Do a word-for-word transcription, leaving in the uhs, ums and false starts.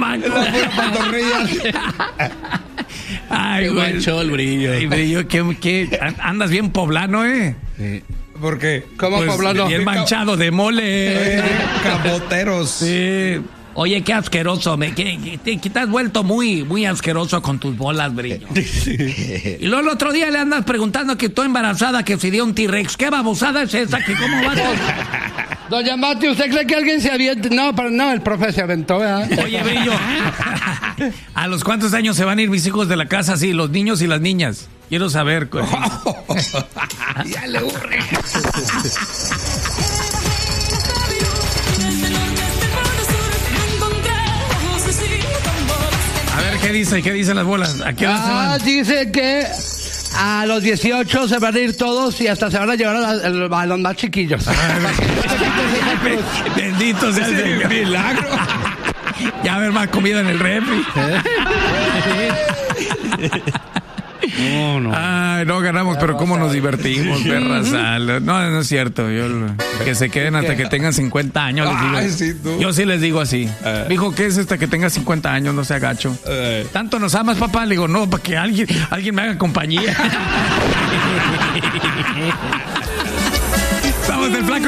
chamaco. La pura pantorrilla. Ay, Qué güey. guacho el brillo. Ay, brillo, ¿qué, qué? Andas bien poblano, ¿eh? Sí. ¿Por qué? ¿Cómo Pues, poblano? bien manchado de mole. Eh, Caboteros. Sí. Oye, qué asqueroso. Me, que, que, que te has vuelto muy, muy asqueroso con tus bolas, brillo. Y luego el otro día le andas preguntando que tú embarazada, que si dio un T-Rex. ¿Qué babosada es esa? ¿Que cómo va? Doña Mati, ¿usted cree que alguien se avienta? No, pero no, el profe se aventó, ¿verdad? Oye, brillo. ¿A los cuántos años se van a ir mis hijos de la casa? Sí, los niños y las niñas. Quiero saber. Pues. Ya le urge. A ver, ¿qué dice? ¿Qué dicen las bolas? ¿A qué hora se Ah, van? dice que a los dieciocho se van a ir todos y hasta se van a llevar a, la- el- a los más chiquillos. Bendito sea el Señor. Milagro. Ya va a haber más comida en el refri. No, no. Ay, no ganamos, pero cómo nos divertimos, perra sal. No, no es cierto. Yo, que se queden hasta que tengan cincuenta años. Les digo. Ay, sí, tú. Yo sí les digo así. Eh. Dijo, ¿qué es hasta que tenga cincuenta años? No sea gacho. Eh. ¿Tanto nos amas, papá? Le digo, no, para que alguien, alguien me haga compañía. Vamos del flaco.